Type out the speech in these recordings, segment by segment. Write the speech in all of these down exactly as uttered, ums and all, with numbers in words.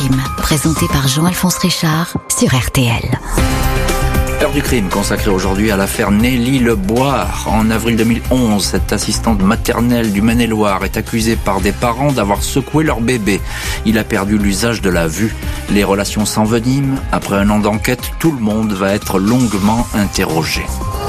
crime, présenté par Jean-Alphonse Richard sur R T L. L'heure du crime consacrée aujourd'hui à l'affaire Nelly Leboire. En avril deux mille onze, cette assistante maternelle du Maine-et-Loire est accusée par des parents d'avoir secoué leur bébé. Il a perdu l'usage de la vue. Les relations s'enveniment. Après un an d'enquête, tout le monde va être longuement interrogé.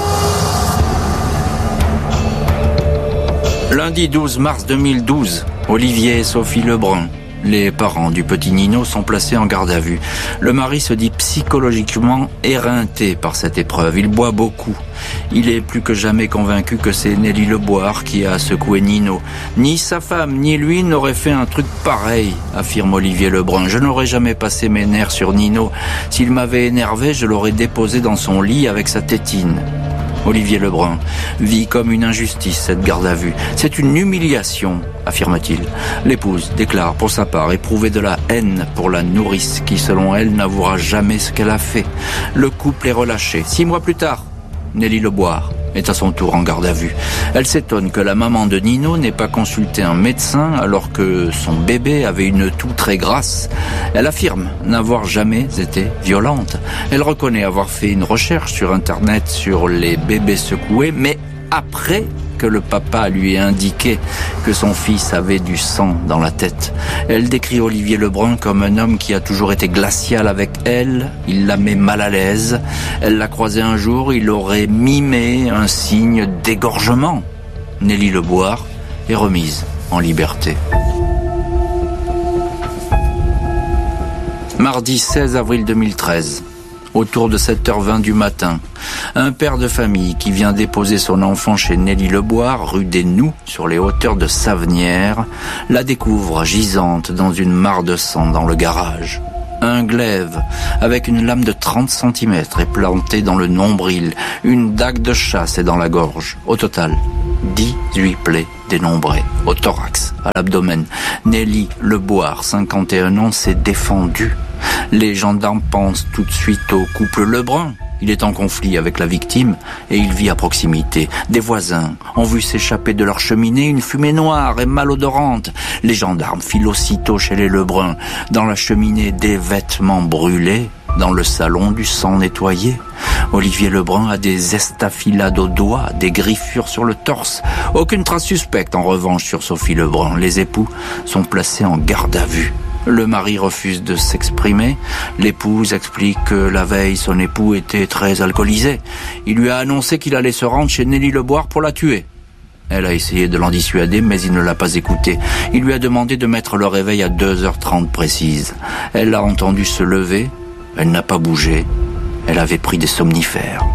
Lundi douze mars deux mille douze, Olivier et Sophie Lebrun. Les parents du petit Nino sont placés en garde à vue. Le mari se dit psychologiquement éreinté par cette épreuve. Il boit beaucoup. Il est plus que jamais convaincu que c'est Nelly Leboire qui a secoué Nino. Ni sa femme, ni lui n'auraient fait un truc pareil, affirme Olivier Lebrun. Je n'aurais jamais passé mes nerfs sur Nino. S'il m'avait énervé, je l'aurais déposé dans son lit avec sa tétine. Olivier Lebrun vit comme une injustice cette garde à vue. C'est une humiliation, affirme-t-il. L'épouse déclare pour sa part éprouver de la haine pour la nourrice qui, selon elle, n'avouera jamais ce qu'elle a fait. Le couple est relâché. Six mois plus tard, Nelly Leboire est à son tour en garde à vue. Elle s'étonne que la maman de Nino n'ait pas consulté un médecin alors que son bébé avait une toux très grasse. Elle affirme n'avoir jamais été violente. Elle reconnaît avoir fait une recherche sur Internet sur les bébés secoués, mais après que le papa lui ait indiqué que son fils avait du sang dans la tête. Elle décrit Olivier Lebrun comme un homme qui a toujours été glacial avec elle. Il la met mal à l'aise. Elle l'a croisé un jour, il aurait mimé un signe d'égorgement. Nelly Leboire est remise en liberté. Mardi seize avril deux mille treize. Autour de sept heures vingt du matin, un père de famille qui vient déposer son enfant chez Nelly Leboire, rue des Noux, sur les hauteurs de Savenières, la découvre gisante dans une mare de sang dans le garage. Un glaive avec une lame de trente centimètres est planté dans le nombril, une dague de chasse est dans la gorge. Au total, dix-huit plaies dénombrées. Au thorax, à l'abdomen, Nelly Leboire, cinquante et un ans, s'est défendue. Les gendarmes pensent tout de suite au couple Lebrun. Il est en conflit avec la victime et il vit à proximité. Des voisins ont vu s'échapper de leur cheminée une fumée noire et malodorante. Les gendarmes filent aussitôt chez les Lebrun. Dans la cheminée, des vêtements brûlés. Dans le salon, du sang nettoyé. Olivier Lebrun a des estafilades aux doigts, des griffures sur le torse. Aucune trace suspecte en revanche sur Sophie Lebrun. Les époux sont placés en garde à vue. Le mari refuse de s'exprimer. L'épouse explique que la veille, son époux était très alcoolisé. Il lui a annoncé qu'il allait se rendre chez Nelly Leboire pour la tuer. Elle a essayé de l'en dissuader, mais il ne l'a pas écouté. Il lui a demandé de mettre le réveil à deux heures trente précises. Elle l'a entendu se lever. Elle n'a pas bougé. Elle avait pris des somnifères.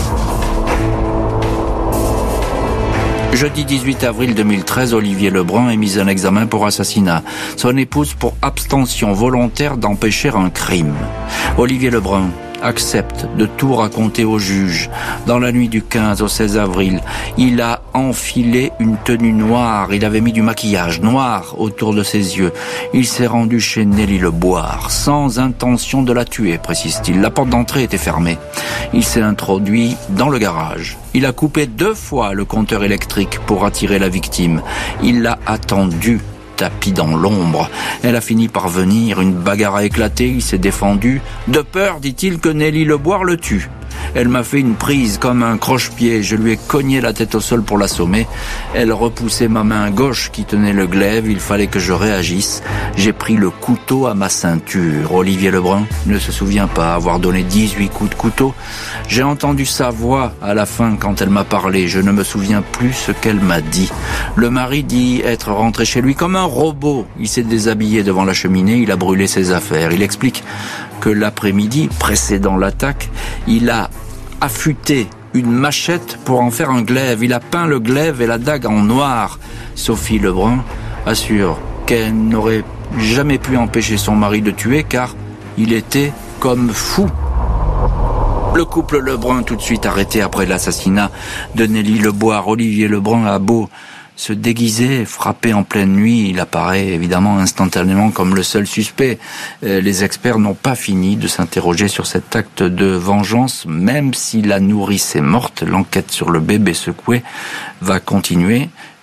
Jeudi dix-huit avril deux mille treize, Olivier Lebrun est mis en examen pour assassinat. Son épouse pour abstention volontaire d'empêcher un crime. Olivier Lebrun accepte de tout raconter au juge. Dans la nuit du quinze au seize avril, il a enfilé une tenue noire. Il avait mis du maquillage noir autour de ses yeux. Il s'est rendu chez Nelly Leboire, sans intention de la tuer, précise-t-il. La porte d'entrée était fermée. Il s'est introduit dans le garage. Il a coupé deux fois le compteur électrique pour attirer la victime. Il l'a attendue, tapis dans l'ombre. Elle a fini par venir, une bagarre a éclaté, il s'est défendu. De peur, dit-il, que Nelly Leboire le tue. Elle m'a fait une prise comme un croche-pied. Je lui ai cogné la tête au sol pour l'assommer. Elle repoussait ma main gauche qui tenait le glaive. Il fallait que je réagisse. J'ai pris le couteau à ma ceinture. Olivier Lebrun ne se souvient pas avoir donné dix-huit coups de couteau. J'ai entendu sa voix à la fin quand elle m'a parlé. Je ne me souviens plus ce qu'elle m'a dit. Le mari dit être rentré chez lui comme un robot. Il s'est déshabillé devant la cheminée. Il a brûlé ses affaires. Il explique que l'après-midi, précédant l'attaque, il a affûté une machette pour en faire un glaive. Il a peint le glaive et la dague en noir. Sophie Lebrun assure qu'elle n'aurait jamais pu empêcher son mari de tuer car il était comme fou. Le couple Lebrun tout de suite arrêté après l'assassinat de Nelly Leboire. Olivier Lebrun a beau se déguiser, frappé en pleine nuit, il apparaît évidemment instantanément comme le seul suspect. Euh, les experts n'ont pas fini de s'interroger sur cet acte de vengeance, même si la nourrice est morte. L'enquête sur le bébé secoué va continuer.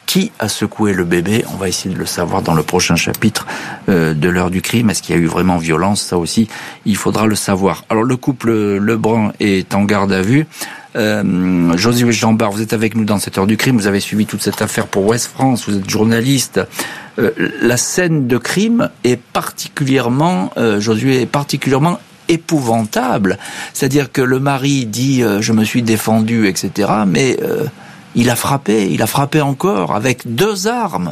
Qui a secoué le bébé? On va essayer de le savoir dans le prochain chapitre euh, de l'heure du crime. Est-ce qu'il y a eu vraiment violence? Ça aussi, il faudra le savoir. Alors, le couple Lebrun est en garde à vue. Euh, Josué Jambard, vous êtes avec nous dans cette heure du crime. Vous avez suivi toute cette affaire pour Ouest France. Vous êtes journaliste. Euh, la scène de crime est particulièrement, euh, Josué, est particulièrement épouvantable. C'est-à-dire que le mari dit euh, « je me suis défendu », et cetera. Mais euh, il a frappé, il a frappé encore avec deux armes.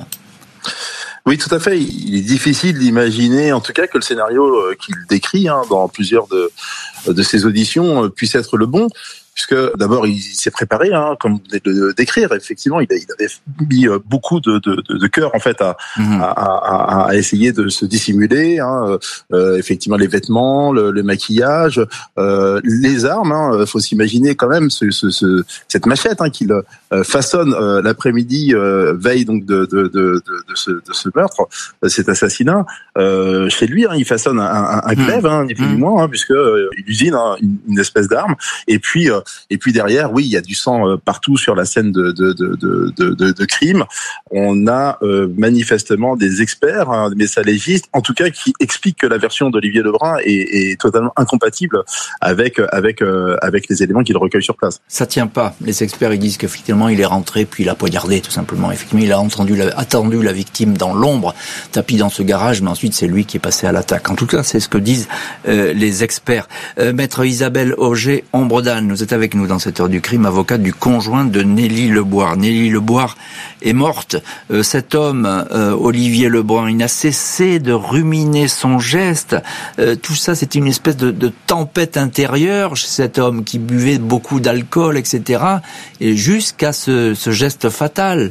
Oui, tout à fait. Il est difficile d'imaginer, en tout cas, que le scénario qu'il décrit hein, dans plusieurs de, de ses auditions puisse être le bon. Puisque d'abord il s'est préparé, hein, comme vous venez de le décrire. Effectivement, il avait mis beaucoup de, de, de cœur en fait à, mmh. à, à, à essayer de se dissimuler. Hein, euh, effectivement, les vêtements, le, le maquillage, euh, les armes. Il hein, faut s'imaginer quand même ce, ce, ce, cette machette hein, qu'il euh, façonne euh, l'après-midi, euh, veille donc de, de, de, de, ce, de ce meurtre, cet assassinat. Euh, chez lui, hein, il façonne un, un, un glaive, hein, ni plus ni moins, hein, puisque euh, il usine hein, une, une espèce d'arme. Et puis euh, Et puis derrière, oui, il y a du sang partout sur la scène de de de de, de, de crime. On a euh, manifestement des experts, hein, des messalégistes, en tout cas, qui expliquent que la version d'Olivier Lebrun est, est totalement incompatible avec avec euh, avec les éléments qu'il recueille sur place. Ça tient pas. Les experts ils disent qu'effectivement il est rentré puis il a poignardé tout simplement. Effectivement, il a entendu la, attendu la victime dans l'ombre, tapis dans ce garage, mais ensuite c'est lui qui est passé à l'attaque. En tout cas, c'est ce que disent euh, les experts. Euh, Maître Isabelle Auger-Ombredan, vous êtes avec nous dans cette heure du crime, avocate du conjoint de Nelly Leboire. Nelly Leboire est morte. Euh, cet homme, euh, Olivier Lebrun, il n'a cessé de ruminer son geste. Euh, tout ça, c'était une espèce de, de tempête intérieure chez cet homme qui buvait beaucoup d'alcool, et cetera. Et jusqu'à ce, ce geste fatal.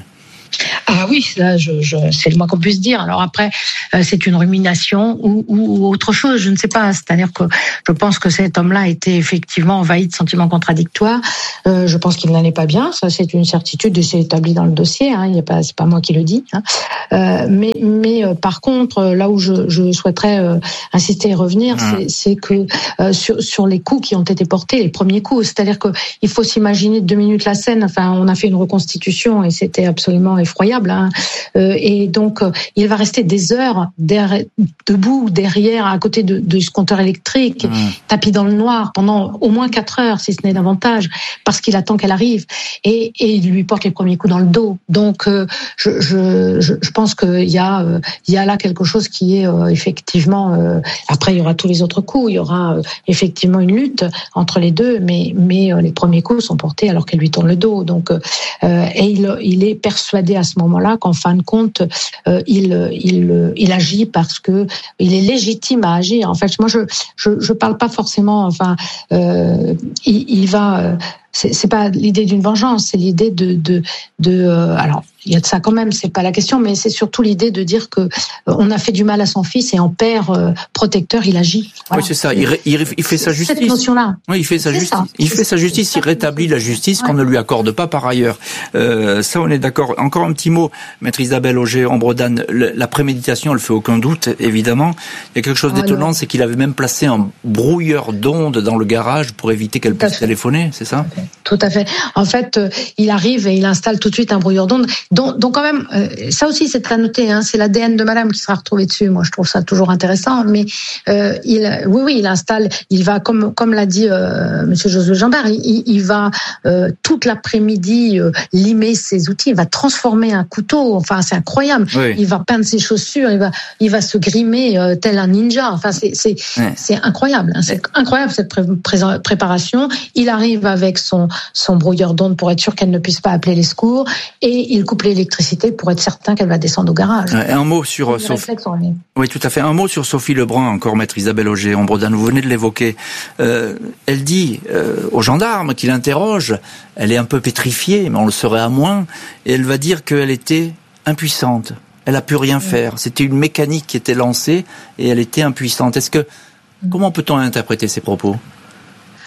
Ah oui, là, je, je, c'est le moins qu'on puisse dire. Alors après, euh, c'est une rumination ou, ou autre chose, je ne sais pas. C'est-à-dire que je pense que cet homme-là était effectivement envahi de sentiments contradictoires. Euh, je pense qu'il n'allait pas bien. Ça, c'est une certitude et c'est établi dans le dossier. Hein. Il y a pas, c'est pas moi qui le dis. Hein. Euh, mais, mais euh, par contre, là où je, je souhaiterais euh, insister et revenir, mmh. c'est, c'est que euh, sur, sur les coups qui ont été portés, les premiers coups. C'est-à-dire que il faut s'imaginer deux minutes la scène. Enfin, on a fait une reconstitution et c'était absolument effroyable. Hein. Euh, et donc, euh, il va rester des heures derrière, debout, derrière, à côté de, de ce compteur électrique, mmh. tapis dans le noir, pendant au moins quatre heures, si ce n'est davantage, parce qu'il attend qu'elle arrive. Et, et il lui porte les premiers coups dans le dos. Donc, euh, je, je, je, je pense qu'il y a, euh, il y a là quelque chose qui est euh, effectivement... Euh, après, il y aura tous les autres coups. Il y aura euh, effectivement une lutte entre les deux, mais, mais euh, les premiers coups sont portés alors qu'elle lui tourne le dos. Donc, euh, et il, il est persuadé à ce moment-là qu'en fin de compte, euh, il, il, il agit parce que il est légitime à agir. En fait, moi, je, je, je parle pas forcément. Enfin, euh, il, il va. Euh, c'est, c'est pas l'idée d'une vengeance, c'est l'idée de, de, de. Euh, alors, il y a de ça quand même, c'est pas la question, mais c'est surtout l'idée de dire que euh, on a fait du mal à son fils et en père euh, protecteur, il agit. Voilà. Oui, c'est ça. Il, il, il fait sa justice. Cette notion-là. Oui, il fait sa c'est justice. Ça. Il fait sa justice. Il rétablit la justice ouais. qu'on ne lui accorde pas par ailleurs. Euh, ça, on est d'accord. Encore un petit mot, Maître Isabelle Auger-Ombredan. La préméditation, elle fait aucun doute, évidemment. Il y a quelque chose d'étonnant, oh, c'est qu'il avait même placé un brouilleur d'ondes dans le garage pour éviter qu'elle puisse téléphoner. C'est ça? Tout à fait. En fait, euh, il arrive et il installe tout de suite un brouilleur d'ondes. Donc, donc quand même, euh, ça aussi c'est à noter. Hein, c'est l'A D N de Madame qui sera retrouvé dessus. Moi, je trouve ça toujours intéressant. Mais euh, il, oui, oui, il installe. Il va, comme comme l'a dit euh, Monsieur Josué Jambard, il, il va euh, toute l'après-midi euh, limer ses outils. Il va transformer un couteau. Enfin, c'est incroyable. Oui. Il va peindre ses chaussures. Il va, il va se grimer euh, tel un ninja. Enfin, c'est c'est oui. c'est incroyable. Hein, c'est oui. incroyable cette pré- pré- préparation. Il arrive avec son son brouilleur d'ondes pour être sûr qu'elle ne puisse pas appeler les secours et il coupe l'électricité pour être certain qu'elle va descendre au garage. Un mot sur Sophie. Oui, tout à fait. Un mot sur Sophie Lebrun, encore Maître Isabelle Auger-Ombredan. Vous venez de l'évoquer. Euh, elle dit euh, aux gendarmes qui l'interrogent, elle est un peu pétrifiée, mais on le saurait à moins, et elle va dire qu'elle était impuissante. Elle a pu rien faire. C'était une mécanique qui était lancée et elle était impuissante. Est-ce que comment peut-on interpréter ces propos?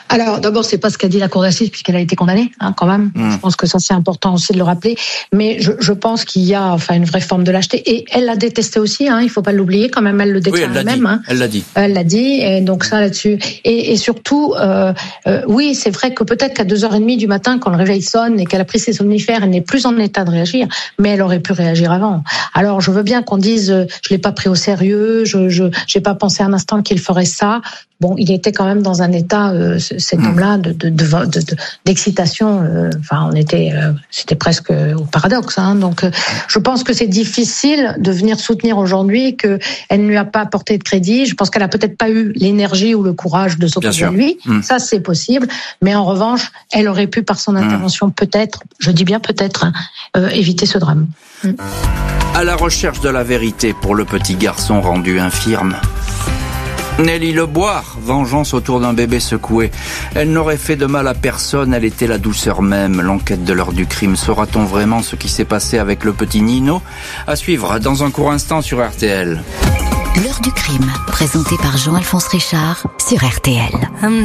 Alors, d'abord, c'est pas ce qu'a dit la cour d'assises puisqu'elle a été condamnée, hein, quand même. Mmh. Je pense que ça, c'est important aussi de le rappeler. Mais je, je pense qu'il y a, enfin, une vraie forme de lâcheté. Et elle l'a détesté aussi, hein. Il faut pas l'oublier, quand même. Elle le déclare oui, elle elle-même. Hein. Elle l'a dit. Elle l'a dit. Et donc ça, là-dessus. Et, et surtout, euh, euh, oui, c'est vrai que peut-être qu'à deux heures trente du matin, quand le réveil sonne et qu'elle a pris ses somnifères, elle n'est plus en état de réagir. Mais elle aurait pu réagir avant. Alors, je veux bien qu'on dise, euh, je l'ai pas pris au sérieux, je, je, j'ai pas pensé un instant qu'il ferait ça. Bon, il était quand même dans un état, euh, cet homme-là, de, de, de, de, de d'excitation. Euh, enfin, on était, euh, c'était presque au paradoxe. Hein, donc, euh, je pense que c'est difficile de venir soutenir aujourd'hui que elle ne lui a pas apporté de crédit. Je pense qu'elle a peut-être pas eu l'énergie ou le courage de s'opposer à lui. Mmh. Ça, c'est possible. Mais en revanche, elle aurait pu, par son intervention, mmh. peut-être, je dis bien peut-être, hein, euh, éviter ce drame. Mmh. À la recherche de la vérité pour le petit garçon rendu infirme. Nelly Leboire, vengeance autour d'un bébé secoué. Elle n'aurait fait de mal à personne, elle était la douceur même. L'enquête de l'heure du crime, saura-t-on vraiment ce qui s'est passé avec le petit Nino? À suivre dans un court instant sur R T L. L'heure du crime, présenté par Jean-Alphonse Richard sur R T L.